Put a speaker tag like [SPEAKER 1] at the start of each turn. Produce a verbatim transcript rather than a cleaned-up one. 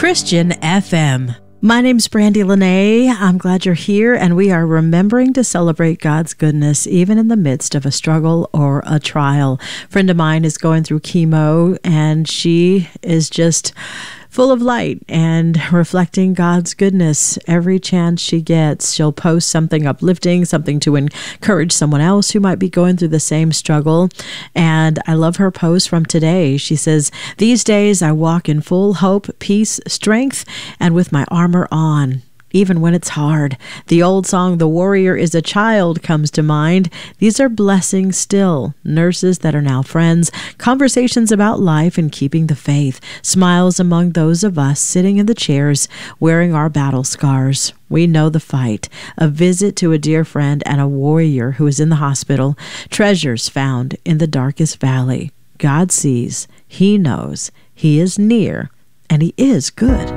[SPEAKER 1] Christian F M. My name's Brandy Lene. I'm glad you're here, and we are remembering to celebrate God's goodness even in the midst of a struggle or a trial. A friend of mine is going through chemo, and she is just full of light and reflecting God's goodness every chance she gets. She'll post something uplifting, something to encourage someone else who might be going through the same struggle. And I love her post from today. She says, "These days I walk in full hope, peace, strength, and with my armor on. Even when it's hard." The old song, "The Warrior is a Child," comes to mind. These are blessings still. Nurses that are now friends, conversations about life and keeping the faith, smiles among those of us sitting in the chairs wearing our battle scars. We know the fight, a visit to a dear friend and a warrior who is in the hospital, treasures found in the darkest valley. God sees, He knows, He is near, and He is good.